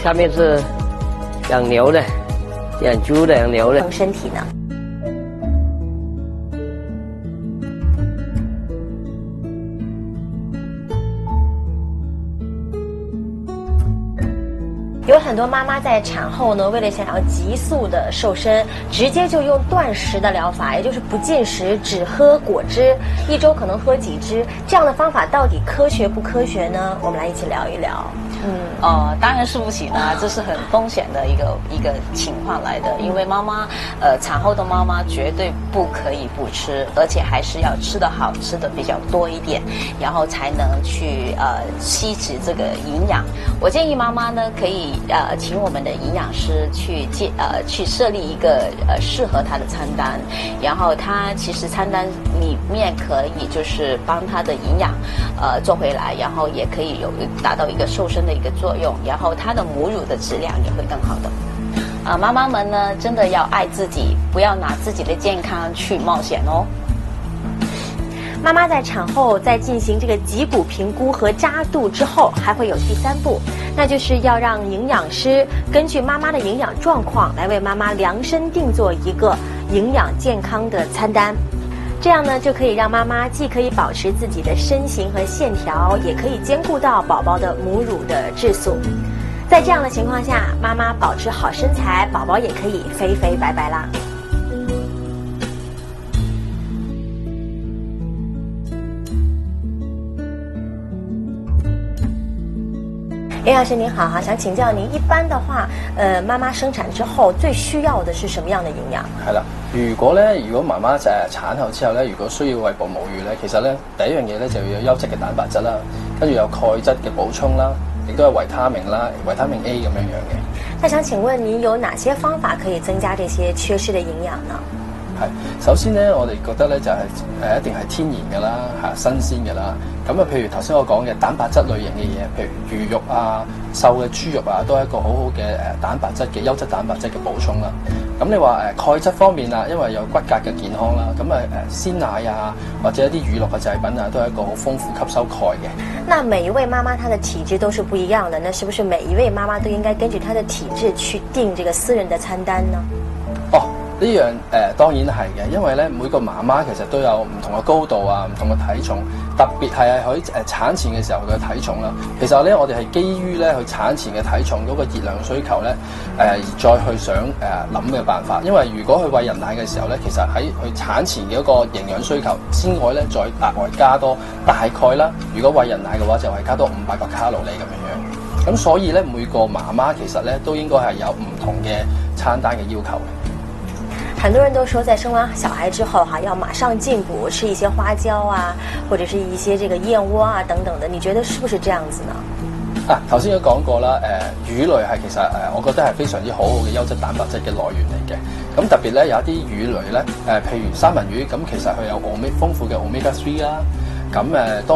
下面是养牛的、养猪的、养牛的。 身体呢？有很多妈妈在产后呢，为了想要急速的瘦身，直接就用断食的疗法，也就是不进食，只喝果汁，一周可能喝几支。这样的方法到底科学不科学呢？我们来一起聊一聊。 当然是不行啊，这是很风险的一个情况来的。因为妈妈，产后的妈妈绝对不可以不吃，而且还是要吃得好，吃的比较多一点，然后才能去吸取这个营养。我建议妈妈呢，可以请我们的营养师去设立一个适合她的餐单，然后她其实餐单里面可以就是帮她的营养做回来，然后也可以达到一个瘦身的一个作用，然后她的母乳的质量也会更好的。妈妈们呢，真的要爱自己，不要拿自己的健康去冒险哦。 妈妈在产后在进行这个脊骨评估和扎肚之后，还会有第3步，那就是要让营养师根据妈妈的营养状况来为妈妈量身定做一个营养健康的餐单。这样呢，就可以让妈妈既可以保持自己的身形和线条，也可以兼顾到宝宝的母乳的质素。在这样的情况下，妈妈保持好身材，宝宝也可以肥肥白白啦。林老师您好，想請教您，一般的話，媽媽生產之後最需要的是什麼樣的營養？ 係啦，如果媽媽產後之後咧，如果需要餵哺母乳咧，其實咧第一樣嘢咧就要有優質嘅蛋白質啦，跟住有鈣質嘅補充啦，亦都有維他命啦，維他命 A 咁樣嘅。 那想請問您有哪些方法可以增加這些缺失的營養呢？ 首先咧，我哋覺得咧就係一定係天然嘅啦，新鮮嘅啦。咁譬如頭先我講嘅蛋白質類型嘅嘢，譬如魚肉啊、瘦嘅豬肉啊，都係一個好好嘅蛋白質嘅優質蛋白質嘅補充啦。咁你話鈣質方面啊，因為有骨骼嘅健康啦，咁鮮奶啊或者一啲乳酪嘅製品啊，都係一個好豐富吸收鈣嘅。 那每一位媽媽她的體質都是不一樣的，那是不是每一位媽媽都應該根據她的體質去定這個私人的餐單呢？ 呢樣當然係嘅，因為咧每個媽媽其實都有唔同嘅高度啊、唔同嘅體重，特別係喺產前嘅時候嘅體重啦。其實咧我哋係基於咧佢產前嘅體重嗰個熱量需求咧而再去想諗嘅辦法。因為如果佢餵人奶嘅時候咧，其實喺佢產前嘅嗰個營養需求之外咧，再額外加多大概啦。如果餵人奶嘅話，就係加多500個卡路里咁樣。咁所以咧每個媽媽其實咧都應該係有唔同嘅餐單嘅要求嘅。 很多人都說在生完小孩之後要馬上進補，吃一些花椒啊，或者是一些這個燕窩啊等等的，你覺得是不是這樣子呢？ 頭先都講過啦，魚類係其實我覺得係非常之好嘅優質蛋白質嘅來源嚟嘅。咁特別咧有一啲魚類咧，譬如三文魚，咁其實佢有豐富嘅 omega 3啦，咁